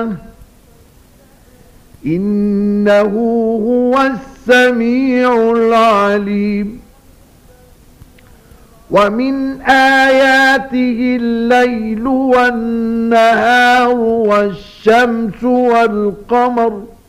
له إنه هو السميع العليم. ومن آياته الليل والنهار والشمس والقمر